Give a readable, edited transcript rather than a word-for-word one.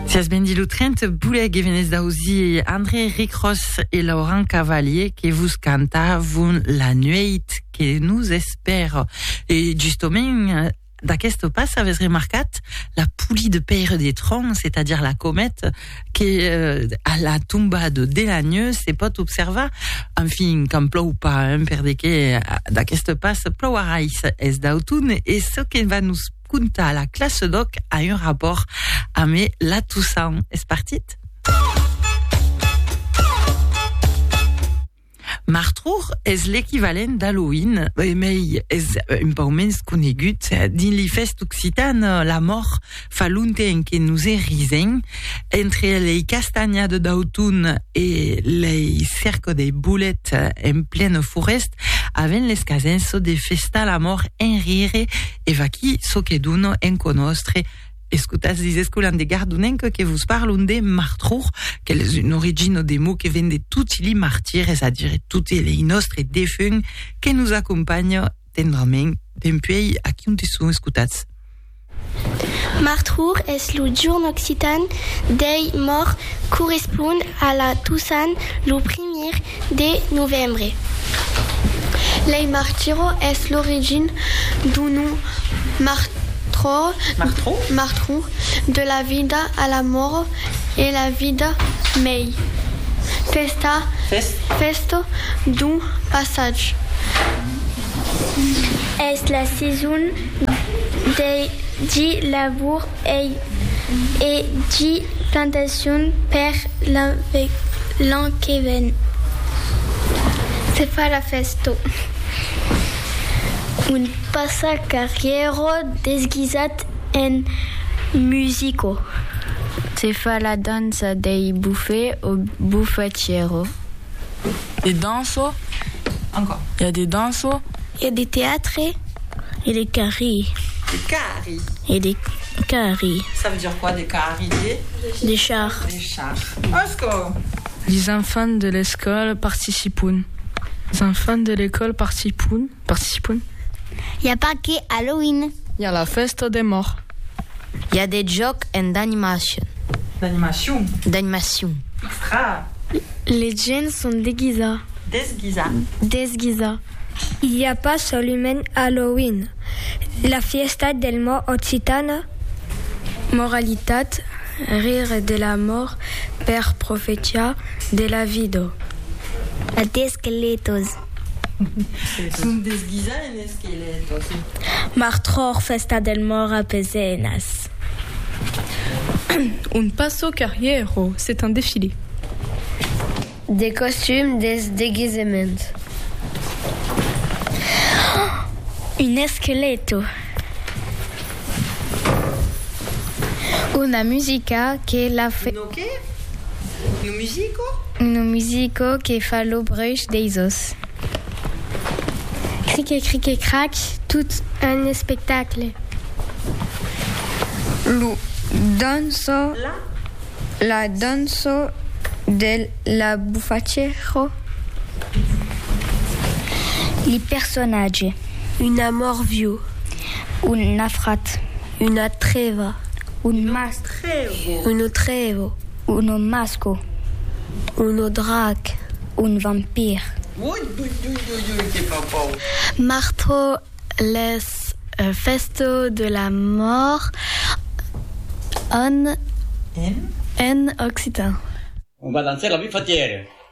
Sias bendilo Trent, bouleg evenez daouzi André Ricros et Laurent Cavalier qui vous canta vun la nuit que nous espère. Et justement, d'aquest pas, avez remarquat la poulie de Père des Troncs, c'est-à-dire la comète, qui à la tomba de Délagneux, c'est pas observa. Enfin, quand plou pas, per de que d'aquest pas, plou arais es d'autun, et ce qui va nous conta la classe doc a un rapport avec la Toussaint. Est-ce parti? Martrour est l'équivalent d'Halloween, mais est un peu moins connu. Dans les fêtes occitanes, la mort falunte que nous érisen entre les castagnades d'automne et les cercles des boulettes en pleine forêt, avec les casens de festa la mort en rire et vaki so que d'uno en conostre. Escutas des escolan de Gardunenque que vous parlent de martrour, qui est une origine des mots qui viennent de tous les martyrs, c'est-à-dire tous les nostres défunts qui nous accompagnent tendrement depuis à qui on te sont escutats. Martrour est le jour occitan des morts correspond à la Toussaint le 1er de novembre. Les martyrs est l'origine du nom Martrou de la vida à la mort et la vida mei. Festo du passage. Est la saison des labour et des plantations per l'an qui vient. C'est pas la festo. Un passacarriero desguisat en musico. C'est fa la danza dei buffe au buffetiero. Des dansos. Encore. Il y a des dansos. Il y a des théâtres et des caries. Des caries. Et des caries. Ça veut dire quoi, des caries? Des chars. Des chars. Oscar. Les enfants de l'école participent. Les enfants de l'école participent. Il n'y a pas que Halloween. Il y a la fête des morts. Il y a des jeux d'animation. D'animation. Extra. Les jeunes sont déguisés. Desguisa. Il n'y a pas seulement Halloween. La fiesta del mort occitana. Moralitat, rire de la mort per profetia de la vida. La esqueletos. Sunt desguisats en esqueletos. Martror festa del mort a pezenas. Un passo carriero, c'est un défilé. Des costumes, des déguisements. Un esqueleto. Una musica che la fait. Un musico che fa lo bruit des os. Cric et crac, tout un spectacle. La danza de la buffatiero. Les personnages. Un amor vieux. Una frat. Una treva. Un mas. Uno trevo. Uno masco. Uno drac. Un vampire. Marteau, les festo de la mort en occitan. On va danser la buffatière.